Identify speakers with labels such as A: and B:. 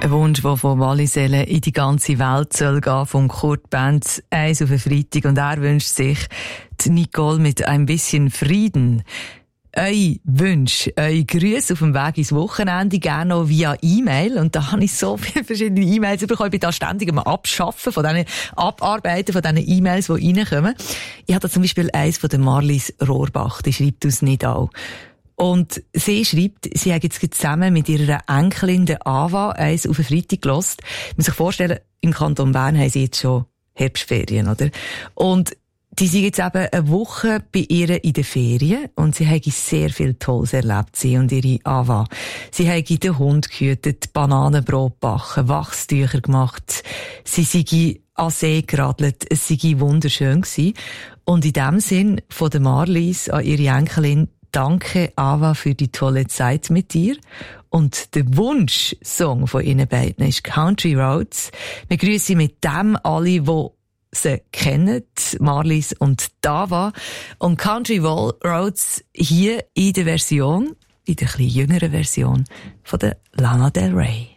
A: Ein Wunsch, der von Wallisellen in die ganze Welt soll gehen, von Kurt Benz, eins auf den Freitag. Und er wünscht sich die Nicole mit ein bisschen Frieden. Eure Wünsche, eure Grüße auf dem Weg ins Wochenende, gerne noch via E-Mail. Und da habe ich so viele verschiedene E-Mails bekommen. Ich bin da ständig am Abarbeiten von diesen E-Mails, die reinkommen. Ich habe da zum Beispiel eins von der Marlies Rohrbach, die schreibt aus Nidau. Und sie schreibt, sie hat jetzt zusammen mit ihrer Enkelin, der Ava, eins auf den Freitag gehört. Man muss sich vorstellen, im Kanton Bern haben sie jetzt schon Herbstferien, oder? Und die sind jetzt eben eine Woche bei ihr in den Ferien und sie haben sehr viel Tolles erlebt, sie und ihre Ava. Sie haben den Hund gehütet, Bananenbrot gebacken, Wachstücher gemacht, sie sind an See geradelt, es sei wunderschön gewesen. Und in dem Sinn von der Marlies an ihre Enkelin: Danke, Ava, für die tolle Zeit mit dir. Und der Wunschsong von ihnen beiden ist Country Roads. Wir grüßen mit dem alle, die sie kennen, Marlies und Ava. Und Country Roads hier in der Version, in der etwas jüngeren Version von der Lana Del Rey.